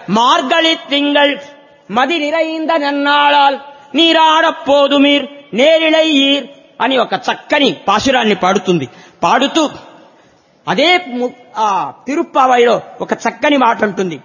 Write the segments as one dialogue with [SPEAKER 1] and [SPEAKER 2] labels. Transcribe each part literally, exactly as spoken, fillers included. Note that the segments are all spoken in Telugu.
[SPEAKER 1] మార్గళి తింగళ్ మది నిరైంద నన్నాళాల్ నీరాడపోదుమీర్ నేరిళయ్యీర్ అని ఒక చక్కని పాశురాన్ని పాడుతుంది. పాడుతూ అదే ఆ తిరుప్పావైలో ఒక చక్కని మాట ఉంటుంది.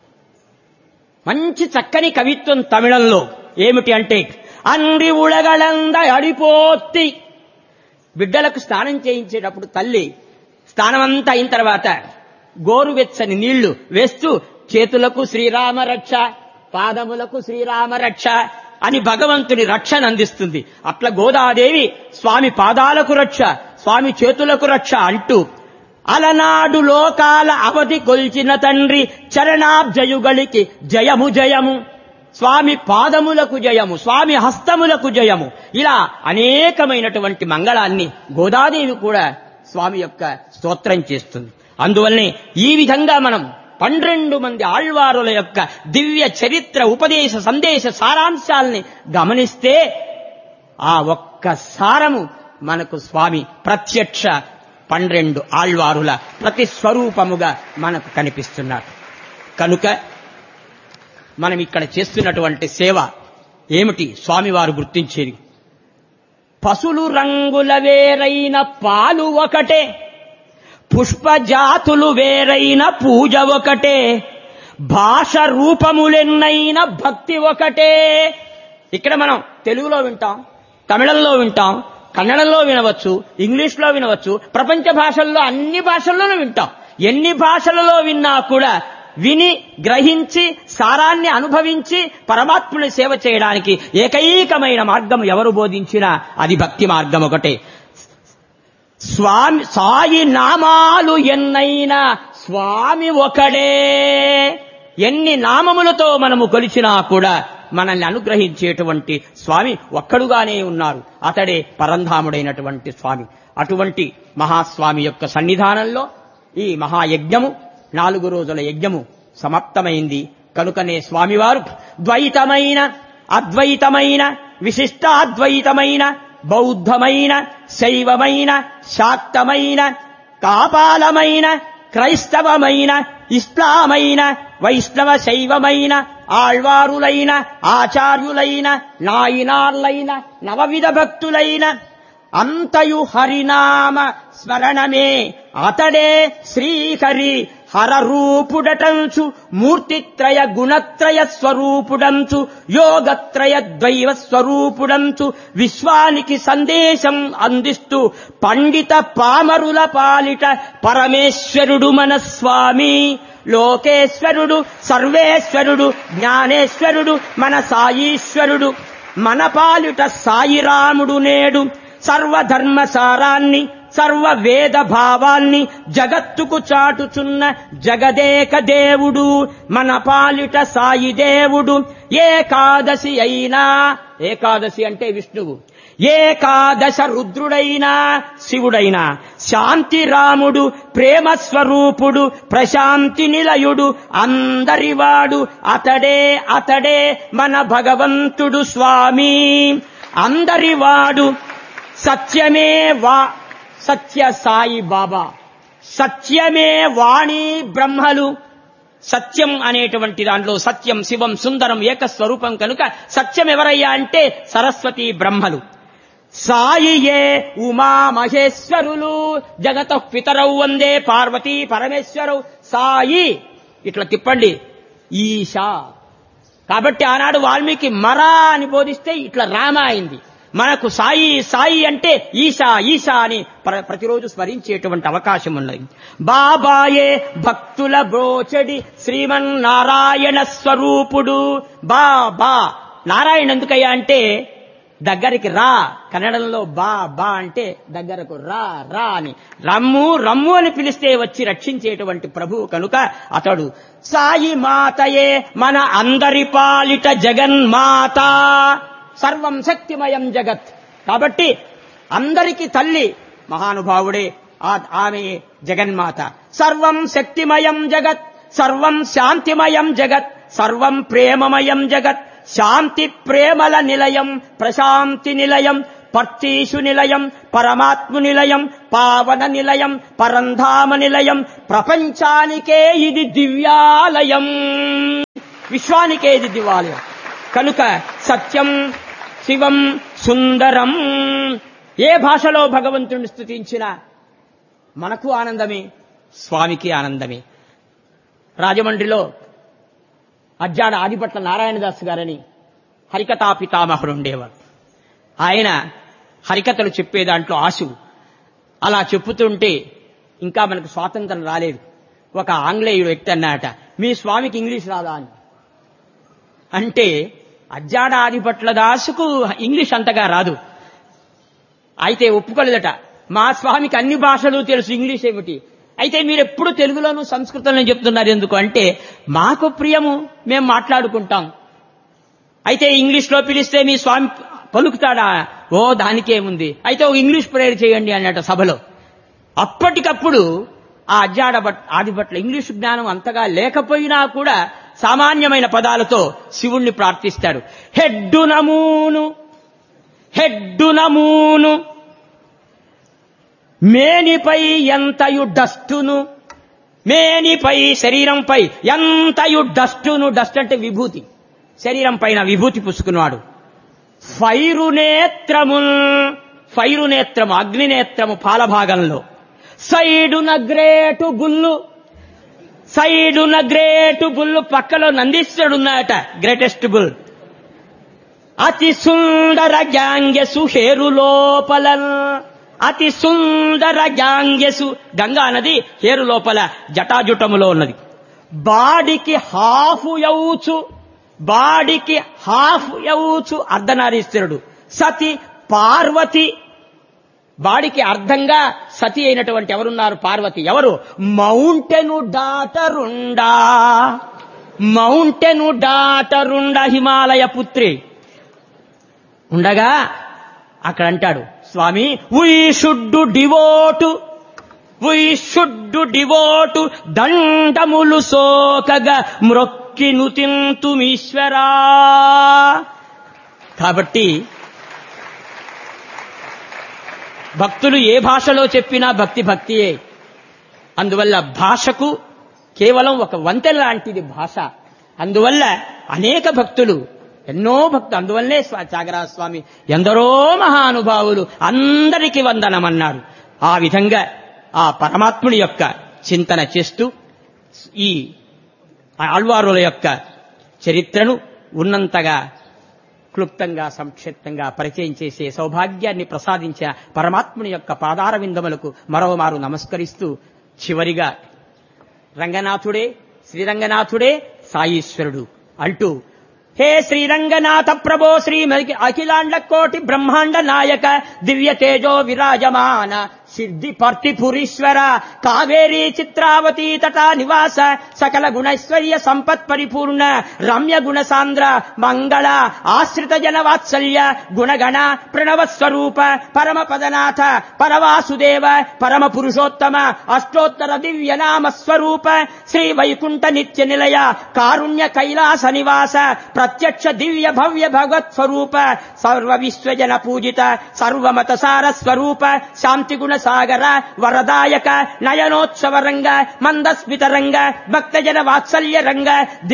[SPEAKER 1] మంచి చక్కని కవిత్వం తమిళంలో. ఏమిటి అంటే, అండి ఉళగళంద అడిపోత్తి. బిడ్డలకు స్నానం చేయించేటప్పుడు తల్లి స్నానమంతా అయిన తర్వాత గోరువెచ్చని నీళ్లు వేస్తూ చేతులకు శ్రీరామ రక్ష, పాదములకు శ్రీరామ రక్ష అని భగవంతుని రక్షణ అందిస్తుంది. అట్లా గోదాదేవి స్వామి పాదాలకు రక్ష, స్వామి చేతులకు రక్ష అంటూ అలనాడు లోకాల అవధి కొల్చిన తండ్రి చరణాబ్జయుగళికి జయము జయము, స్వామి పాదములకు జయము, స్వామి హస్తములకు జయము, ఇలా అనేకమైనటువంటి మంగళాన్ని గోదాదేవి కూడా స్వామి యొక్క స్తోత్రం చేస్తుంది. అందువల్లనే ఈ విధంగా మనం పన్నెండు మంది ఆళ్వారుల యొక్క దివ్య చరిత్ర, ఉపదేశ, సందేశ సారాంశాల్ని గమనిస్తే ఆ ఒక్క సారము మనకు స్వామి ప్రత్యక్ష పన్నెండు ఆళ్వారుల ప్రతి స్వరూపముగా మనకు కనిపిస్తున్నారు. కనుక మనం ఇక్కడ చేస్తున్నటువంటి సేవ ఏమిటి? స్వామివారు గుర్తించేది పసులు రంగుల వేరైన పాలు ఒకటే, పుష్పజాతులు వేరైన పూజ ఒకటే, భాష రూపములెన్నైన భక్తి ఒకటే. ఇక్కడ మనం తెలుగులో వింటాం, తమిళంలో వింటాం, కన్నడంలో వినవచ్చు, ఇంగ్లీష్లో వినవచ్చు, ప్రపంచ భాషల్లో అన్ని భాషల్లోనూ వింటాం. ఎన్ని భాషలలో విన్నా కూడా విని గ్రహించి సారాన్ని అనుభవించి పరమాత్ముని సేవ చేయడానికి ఏకైకమైన మార్గం ఎవరు బోధించినా అది భక్తి మార్గం ఒకటే. స్వామి సాయి నామాలు ఎన్నైనా స్వామి ఒకడే. ఎన్ని నామములతో మనము కొలిచినా కూడా మనల్ని అనుగ్రహించేటువంటి స్వామి ఒక్కడుగానే ఉన్నారు. అతడే పరంధాముడైనటువంటి స్వామి. అటువంటి మహాస్వామి యొక్క సన్నిధానంలో ఈ మహాయజ్ఞము, నాలుగు రోజుల యజ్ఞము సమాప్తమైంది. కనుకనే స్వామివారు ద్వైతమైన, అద్వైతమైన, విశిష్టాద్వైతమైన, బౌద్ధమైన, శైవమైన, శాక్తమైన, కాపాలమైన, క్రైస్తవమైన, ఇస్లామైన, వైష్ణవ శైవమైన, ఆళ్వారులైన, ఆచార్యులైన, నాయినార్లైన, నవవిధ భక్తులైన అంతయు హరినామ స్మరణమే. అతడే శ్రీహరి హరరూపుడటంచు, మూర్తిత్రయ గుణత్రయ స్వరూపుడంచు, యోగత్రయ ద్వైవ స్వరూపుడంచు, విశ్వానికి సందేశం అందిస్తూ పండిత పామరుల పాలిట పరమేశ్వరుడు మన స్వామి. లోకేశ్వరుడు, సర్వేశ్వరుడు, జ్ఞానేశ్వరుడు మన సాయీశ్వరుడు. మన పాలిట సాయిరాముడు నేడు సర్వధర్మ సారాన్ని, సర్వ వేద భావాన్ని జగత్తుకు చాటుచున్న జగదేక దేవుడు మన పాలిట సాయి దేవుడు. ఏకాదశి అయినా, ఏకాదశి అంటే విష్ణువు, ఏకాదశ రుద్రుడైనా శివుడైనా, శాంతి రాముడు, ప్రేమ స్వరూపుడు, ప్రశాంతి నిలయుడు, అందరివాడు అతడే, అతడే మన భగవంతుడు స్వామి. అందరివాడు సత్యమే వా సత్య సాయి బాబా. సత్యమే వాణి బ్రహ్మలు. సత్యం అనేటువంటి దాంట్లో సత్యం, శివం, సుందరం ఏకస్వరూపం కనుక సత్యం ఎవరయ్యా అంటే సరస్వతి బ్రహ్మలు. సాయియే ఉమా మహేశ్వరులు. జగత పితరౌ వందే పార్వతీ పరమేశ్వరౌ. సాయి ఇట్లా తిప్పండి, ఈశా. కాబట్టి ఆనాడు వాల్మీకి మరా అని బోధిస్తే ఇట్లా రామ అయింది. మనకు సాయి సాయి అంటే ఈశా ఈశా అని ప్రతిరోజు స్మరించేటువంటి అవకాశం ఉన్నది. బాబాయే భక్తుల బ్రోచడి శ్రీమన్నారాయణ స్వరూపుడు. బాబా నారాయణ ఎందుకయ్యా అంటే దగ్గరికి రా. కన్నడంలో బా బా అంటే దగ్గరకు రా రా అని, రమ్ము రమ్ము అని పిలిస్తే వచ్చి రక్షించేటువంటి ప్రభువు కనుక అతడు సాయి మాతయే మన అందరి పాలిట జగన్మాత. సర్వం శక్తిమయం జగత్. కాబట్టి అందరికీ తల్లి మహానుభావుడే, ఆమె జగన్మాత. సర్వం శక్తిమయం జగత్, సర్వం శాంతిమయం జగత్, సర్వం ప్రేమమయం జగత్. శాంతి ప్రేమల నిలయం, ప్రశాంతి నిలయం, పర్తీషు నిలయం, పరమాత్మ నిలయం, పావన నిలయం, పరంధామ నిలయం. ప్రపంచానికే ఇది దివ్యాలయం. విశ్వానికే ఇది దివాలయం. కనుక సత్యం శివం సుందరం. ఏ భాషలో భగవంతుడిని స్తుతించినా మనకు ఆనందమే, స్వామికి ఆనందమే. రాజమండ్రిలో అజ్జాడ ఆదిపట్ల నారాయణదాస్ గారని హరికథా పితామహుడు ఉండేవారు. ఆయన హరికథలు చెప్పే దాంట్లో ఆశు. అలా చెప్పుతుంటే ఇంకా మనకు స్వాతంత్రం రాలేదు. ఒక ఆంగ్లేయుడు వ్యక్తి అన్నాట, మీ స్వామికి ఇంగ్లీష్ రాదా అని. అంటే అజ్జాడ ఆదిపట్ల దాసుకు ఇంగ్లీష్ అంతగా రాదు. అయితే ఒప్పుకోలేదట, మా స్వామికి అన్ని భాషలు తెలుసు, ఇంగ్లీష్ ఏమిటి. అయితే మీరు ఎప్పుడు తెలుగులోనూ సంస్కృతంలో చెప్తున్నారు ఎందుకు అంటే, మాకు ప్రియము, మేము మాట్లాడుకుంటాం. అయితే ఇంగ్లీష్ లో పిలిస్తే మీ స్వామి పలుకుతాడా? ఓ దానికేముంది, అయితే ఒక ఇంగ్లీష్ ప్రేయర్ చేయండి అన్నట్టు సభలో. అప్పటికప్పుడు ఆ అజ్జాడ ఆదిపట్ల ఇంగ్లీషు జ్ఞానం అంతగా లేకపోయినా కూడా సామాన్యమైన పదాలతో శివుణ్ణి ప్రార్థిస్తాడు. హెడ్డు నమూను హెడ్డు నమూను మేనిపై ఎంతయు డస్టును, మేనిపై శరీరంపై ఎంతయు డస్టును. డస్ట్ అంటే విభూతి, శరీరం పైన విభూతి పుసుకున్నాడు. Fire నేత్రముల్, fire నేత్రము అగ్నినేత్రము పాలభాగంలో. సైడున గ్రేటు బుల్లు, సైడున గ్రేటు బుల్లు పక్కలో నందీశ్వరుడున్నాయట, గ్రేటెస్ట్ బుల్. అతి సుందర జాంగ్యసు హేరు లోపల, అతి సుందర జాంగ్యసు, గంగా నది హేరు లోపల జటాజుటములో ఉన్నది. బాడికి హాఫు యౌచు, బాడికి హాఫ్ యౌచు అర్ధనారీశ్వరుడు. సతి పార్వతి, బాడికి అర్థంగా సతి అయినటువంటి ఎవరున్నారు? పార్వతి. ఎవరు? మౌంటెను డాటరుండా, మౌంటెను డాటరుండా హిమాలయ పుత్రి ఉండగా అక్కడ అంటాడు స్వామి, వీ షుడ్ డివోటు, వీ షుడ్ డివోటు దండములు సోకగా మ్రొక్కి నుతింతుమీశ్వరా. కాబట్టి భక్తులు ఏ భాషలో చెప్పినా భక్తి భక్తియే. అందువల్ల భాషకు కేవలం ఒక వంతెన లాంటిది భాష. అందువల్ల అనేక భక్తులు, ఎన్నో భక్తులు, అందువల్లే త్యాగరాజ స్వామి ఎందరో మహానుభావులు అందరికీ వందనమన్నాడు. ఆ విధంగా ఆ పరమాత్ముడి యొక్క చింతన చేస్తూ ఈ ఆళ్వారుల యొక్క చరిత్రను ఉన్నంతగా క్లుప్తంగా సంక్షిప్తంగా పరిచయం చేసే సౌభాగ్యాన్ని ప్రసాదించిన పరమాత్ముని యొక్క పాదార విందములకు మరోమారు నమస్కరిస్తూ చివరిగా రంగనాథుడే శ్రీరంగనాథుడే సాయీశ్వరుడు అంటూ, హే శ్రీరంగనాథ ప్రభో శ్రీ అఖిలాండ కోటి బ్రహ్మాండ నాయక దివ్య తేజో విరాజమాన సిద్ధి పర్తిపురీశ్వర కావేరీ చిత్రావతీ తటా నివాస సకల గుణైశ్వర్య సంపత్ పరిపూర్ణ రమ్య గుణ సాంద్ర మంగళ ఆశ్రిత జన వాత్సల్య గుణగణ ప్రణవ స్వరూప పరమ పదనాథ పరవాసుదేవ పరమ పురుషోత్తమ అష్టోత్తర దివ్య నామ స్వరూప శ్రీ వైకుంఠ నిత్య నిలయ కారుణ్య కైలాస నివాస ప్రత్యక్ష దివ్య భవ్య భగవత్ స్వరూప సర్వ విశ్వజన పూజిత సర్వమత సార స్వరూప శాంతి గుణ సాగర వరదాయక నయనోత్సవ రంగ మందస్మిత రంగ భక్తజన వాత్సల్య రంగ